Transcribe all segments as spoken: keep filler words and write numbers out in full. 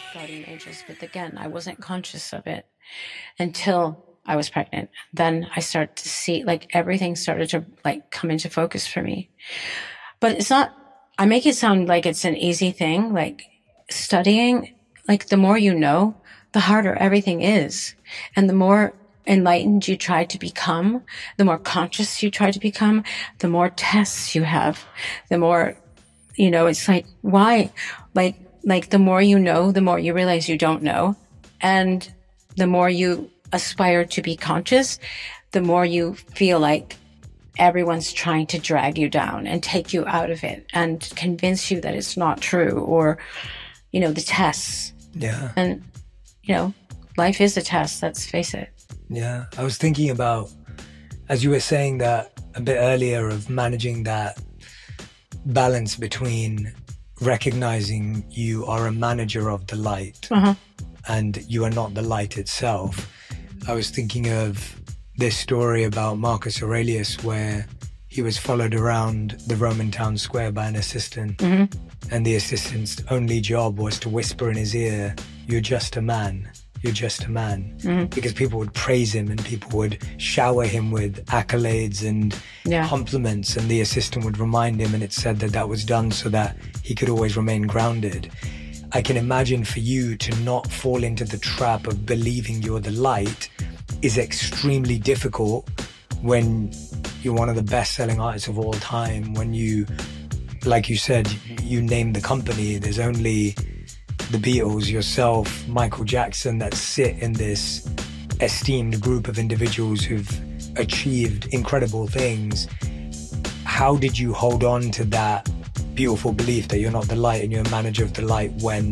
guardian angels, but again, I wasn't conscious of it until I was pregnant. Then I started to see, like, everything started to like come into focus for me. But it's not, I make it sound like it's an easy thing, like studying, like the more you know, the harder everything is. And the more enlightened you try to become, the more conscious you try to become, the more tests you have, the more, you know, it's like, why? Like, like the more you know, the more you realize you don't know. And the more you aspire to be conscious, the more you feel like everyone's trying to drag you down and take you out of it and convince you that it's not true, or, you know, the tests. Yeah. And, you know, life is a test, let's face it. Yeah. I was thinking about, as you were saying that a bit earlier, of managing that balance between recognizing you are a manager of the light uh-huh. and you are not the light itself. I was thinking of this story about Marcus Aurelius, where he was followed around the Roman town square by an assistant, mm-hmm. and the assistant's only job was to whisper in his ear, "You're just a man, you're just a man." Mm-hmm. Because people would praise him and people would shower him with accolades and yeah. compliments, and the assistant would remind him, and it said that that was done so that he could always remain grounded. I can imagine for you to not fall into the trap of believing you're the light is extremely difficult when you're one of the best-selling artists of all time, when you, like you said, you name the company, there's only the Beatles, yourself, Michael Jackson, that sit in this esteemed group of individuals who've achieved incredible things. How did you hold on to that beautiful belief that you're not the light and you're a manager of the light when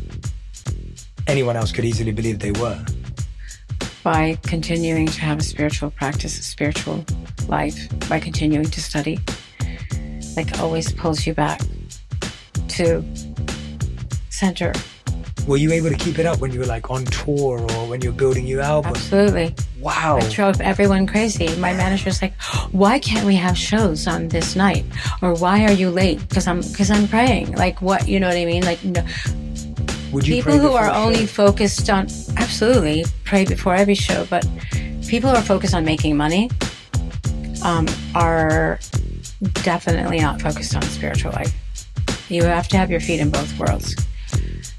anyone else could easily believe they were? By continuing to have a spiritual practice, a spiritual life, by continuing to study, like, always pulls you back to center. Were you able to keep it up when you were like on tour or when you were building your album? Absolutely. Wow. I drove everyone crazy. My manager's like, "Why can't we have shows on this night?" Or, "Why are you late?" Because I'm, because I'm praying. Like, what, you know what I mean? Like, no. Would you People pray who before are a show? only focused on, absolutely, pray before every show, but people who are focused on making money um, are definitely not focused on spiritual life. You have to have your feet in both worlds.